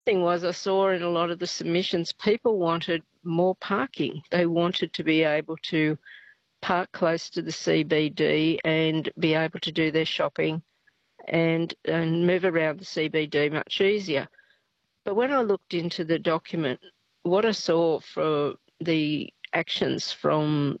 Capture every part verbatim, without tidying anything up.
thing was I saw in a lot of the submissions, people wanted more parking. They wanted to be able to park close to the C B D and be able to do their shopping and, and move around the C B D much easier. But when I looked into the document, what I saw for the actions from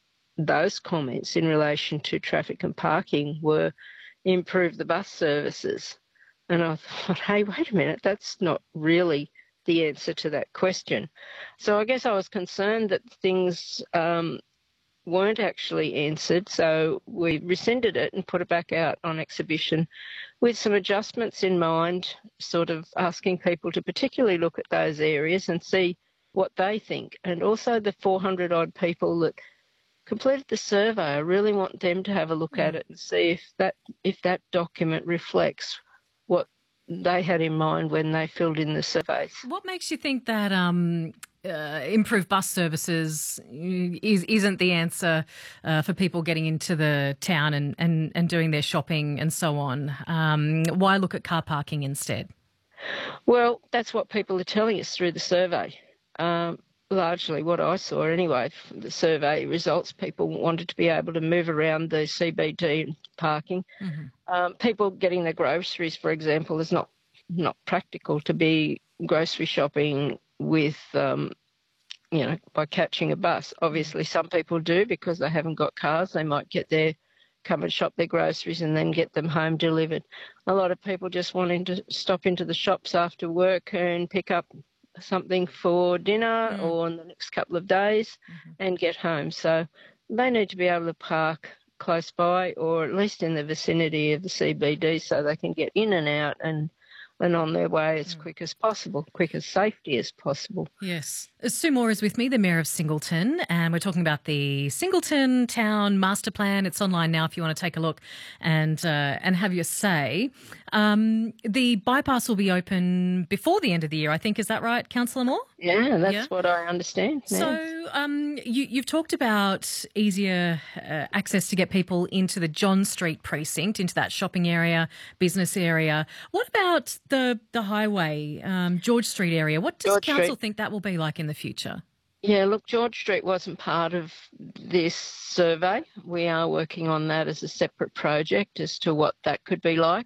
those comments in relation to traffic and parking were improve the bus services. And I thought, hey, wait a minute, that's not really the answer to that question. So I guess I was concerned that things um, weren't actually answered, so we rescinded it and put it back out on exhibition with some adjustments in mind, sort of asking people to particularly look at those areas and see what they think. And also the four hundred odd people that completed the survey, I really want them to have a look at it and see if that if that document reflects what they had in mind when they filled in the surveys. What makes you think that um, uh, improved bus services is, isn't the answer uh, for people getting into the town and, and, and doing their shopping and so on? Um, why look at car parking instead? Well, that's what people are telling us through the survey. Um, largely what I saw anyway, from the survey results, people wanted to be able to move around the C B D parking. Mm-hmm. Um, people getting their groceries, for example, is not not practical to be grocery shopping with, um, you know, by catching a bus. Obviously, some people do because they haven't got cars. They might get there, come and shop their groceries and then get them home delivered. A lot of people just wanting to stop into the shops after work and pick up something for dinner mm. or in the next couple of days mm-hmm. and get home. So they need to be able to park close by or at least in the vicinity of the C B D so they can get in and out and and on their way as mm. quick as possible, quick as safety as possible. Yes. Sue Moore is with me, the Mayor of Singleton, and we're talking about the Singleton Town Master Plan. It's online now if you want to take a look and uh, and have your say. Um, the bypass will be open before the end of the year, I think. Is that right, Councillor Moore? Yeah, that's yeah. what I understand. Yeah. So um, you, you've talked about easier uh, access to get people into the John Street precinct, into that shopping area, business area. What about the the highway, um, George Street area? What does George Council Street. think that will be like in the future? Yeah, look, George Street wasn't part of this survey. We are working on that as a separate project as to what that could be like.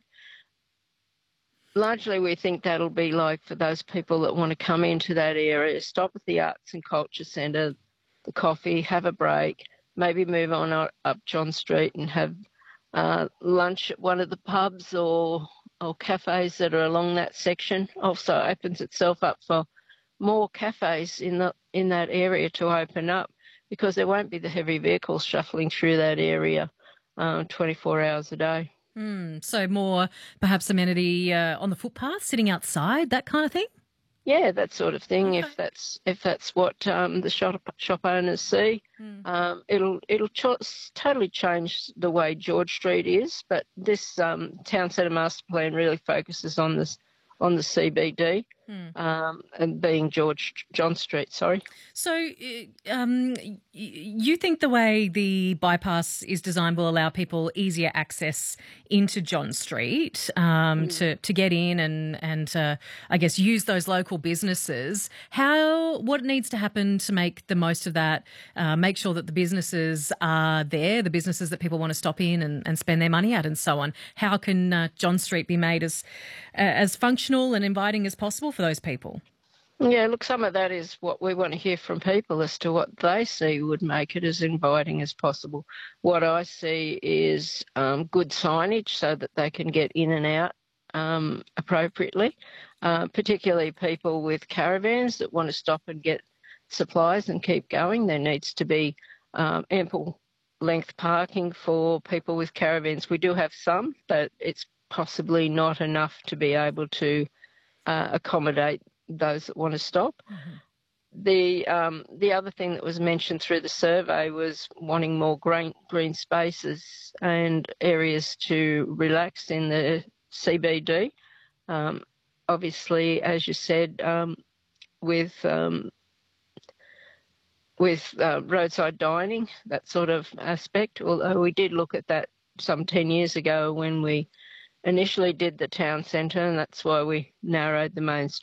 Largely, we think that'll be like for those people that want to come into that area, stop at the Arts and Culture Centre, the coffee, have a break, maybe move on up John Street and have uh, lunch at one of the pubs or or cafes that are along that section. Also opens itself up for more cafes in the in that area to open up because there won't be the heavy vehicles shuffling through that area uh, twenty-four hours a day. Mm, so more perhaps amenity uh, on the footpath, sitting outside, that kind of thing? Yeah, that sort of thing. Okay. If that's if that's what um, the shop shop owners see, mm. um, it'll it'll cho- totally change the way George Street is. But this um, town centre master plan really focuses on this on the C B D. Hmm. Um, and being George John Street, sorry. So um, you think the way the bypass is designed will allow people easier access into John Street um, mm. to, to get in and, and uh, I guess, use those local businesses. How what needs to happen to make the most of that, uh, make sure that the businesses are there, the businesses that people want to stop in and, and spend their money at and so on? How can uh, John Street be made as uh, as functional and inviting as possible for those people? Yeah, look, some of that is what we want to hear from people as to what they see would make it as inviting as possible. What I see is um, good signage so that they can get in and out um, appropriately, uh, particularly people with caravans that want to stop and get supplies and keep going. There needs to be um, ample length parking for people with caravans. We do have some, but it's possibly not enough to be able to Uh, accommodate those that want to stop. Mm-hmm. The um, the other thing that was mentioned through the survey was wanting more green green spaces and areas to relax in the C B D. Um, obviously, as you said, um, with um, with uh, roadside dining, that sort of aspect. Although we did look at that some ten years ago when we initially did the town centre, and that's why we narrowed the main